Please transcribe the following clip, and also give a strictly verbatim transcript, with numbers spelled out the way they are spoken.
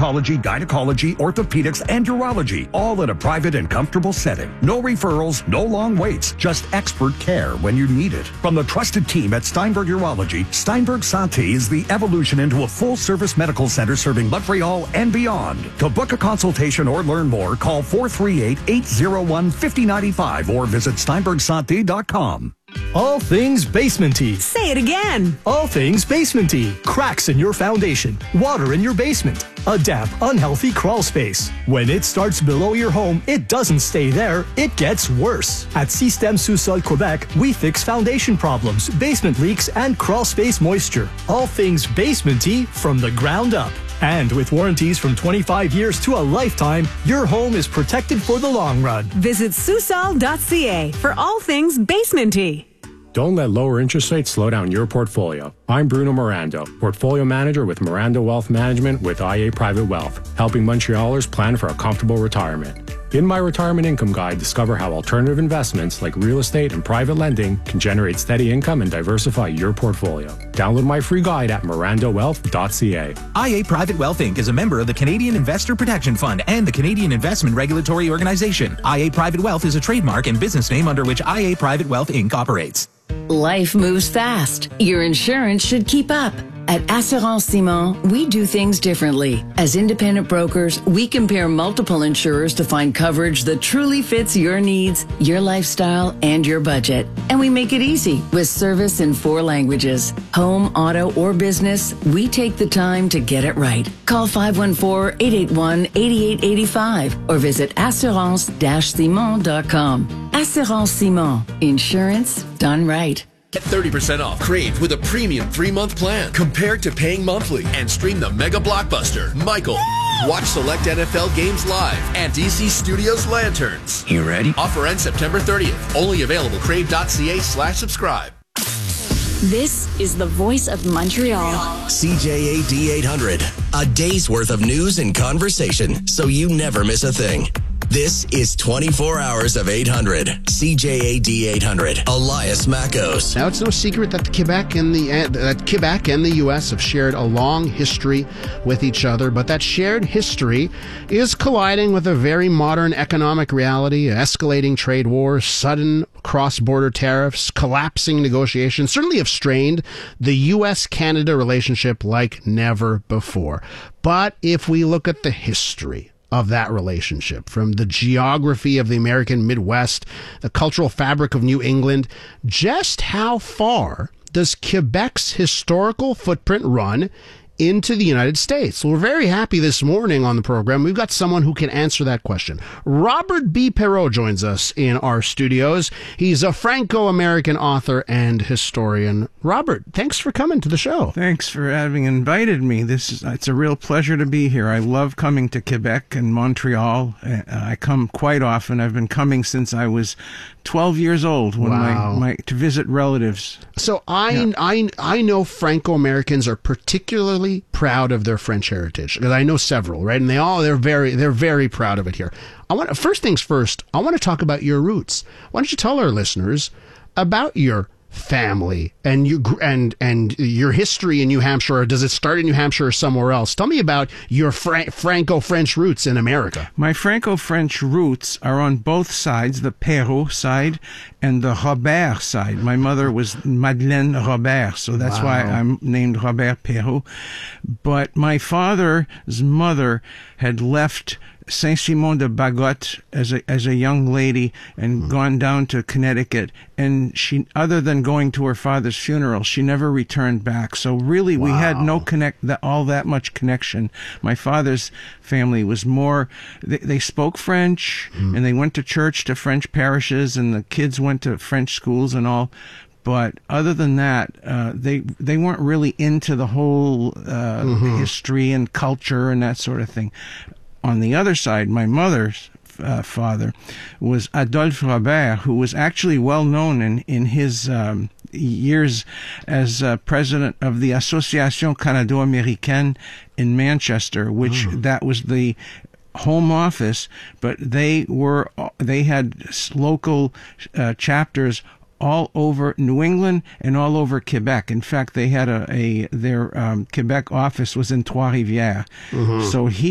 dermatology, gynecology, orthopedics, and urology, all in a private and comfortable setting. No referrals, no long waits, just expert care when you need it. From the trusted team at Steinberg Urology, Steinberg Santé is the evolution into a full-service medical center serving Montreal and beyond. To book a consultation or learn more, call four three eight, eight zero one, five zero nine five or visit steinberg santé dot com. All things basementy. Say it again. All things basementy. Cracks in your foundation. Water in your basement. A damp, unhealthy crawl space. When it starts below your home, it doesn't stay there. It gets worse. At Système Sous-Sol Quebec, we fix foundation problems, basement leaks, and crawl space moisture. All things basementy from the ground up. And with warranties from twenty-five years to a lifetime, your home is protected for the long run. Visit Susol dot c a for all things basementy. Don't let lower interest rates slow down your portfolio. I'm Bruno Mirando, Portfolio Manager with Mirando Wealth Management with I A Private Wealth, helping Montrealers plan for a comfortable retirement. In my Retirement Income Guide, discover how alternative investments like real estate and private lending can generate steady income and diversify your portfolio. Download my free guide at mirando wealth dot c a. I A Private Wealth Incorporated is a member of the Canadian Investor Protection Fund and the Canadian Investment Regulatory Organization. I A Private Wealth is a trademark and business name under which I A Private Wealth Incorporated operates. Life moves fast. Your insurance should keep up. At Assurance Simon, we do things differently. As independent brokers, we compare multiple insurers to find coverage that truly fits your needs, your lifestyle, and your budget. And we make it easy with service in four languages. Home, auto, or business, we take the time to get it right. Call five one four, eight eight one, eight eight eight five or visit assurance dash simon dot com. Assurance Simon. Insurance done right. Get thirty percent off Crave with a premium three-month plan compared to paying monthly and stream the mega blockbuster, Michael. Watch select N F L games live and D C Studios Lanterns. You ready? Offer ends September thirtieth. Only available crave dot c a slash subscribe. This is the voice of Montreal. C J A D eight hundred. A day's worth of news and conversation so you never miss a thing. This is twenty-four hours of eight hundred. C J A D eight hundred. Elias Mackos. Now, it's no secret that the Quebec and the uh, that Quebec and the U S have shared a long history with each other, but that shared history is colliding with a very modern economic reality, escalating trade wars, sudden cross-border tariffs, collapsing negotiations, certainly have strained the U S Canada relationship like never before. But if we look at the history of that relationship, from the geography of the American Midwest, the cultural fabric of New England, just how far does Quebec's historical footprint run into the United States? Well, we're very happy this morning on the program. We've got someone who can answer that question. Robert B. Perrault joins us in our studios. He's a Franco-American author and historian. Robert, thanks for coming to the show. Thanks for having invited me. This is, it's a real pleasure to be here. I love coming to Quebec and Montreal. I come quite often. I've been coming since I was twelve years old when wow. my, my to visit relatives. So I, yeah. I, I know Franco-Americans are particularly proud of their French heritage, because I know several, right? And they all they're very they're very proud of it here. I want first things first. I want to talk about your roots. Why don't you tell our listeners about your family and you and and your history in New Hampshire? Or does it start in New Hampshire or somewhere else? Tell me about your Fra- Franco-French roots in America. My Franco-French roots are on both sides, the Perrault side and the Robert side. My mother was Madeleine Robert, so that's wow. why I'm named Robert Perrault. But my father's mother had left Saint-Simon-de-Bagotte as a as a young lady and mm. gone down to Connecticut, and she, other than going to her father's funeral, she never returned back. So really, wow. we had no connect that all that much connection. My father's family was more they, they spoke French mm. and they went to church to French parishes, and the kids went to French schools and all. But other than that, uh, they they weren't really into the whole uh, mm-hmm. history and culture and that sort of thing. On the other side, my mother's uh, father was Adolphe Robert, who was actually well known in, in his um, years as uh, president of the Association Canado-Américaine in Manchester, which oh. that was the home office, but they were they had local uh, chapters all over New England and all over Quebec. In fact, they had a, a their um, Quebec office was in Trois-Rivières. Mm-hmm. So he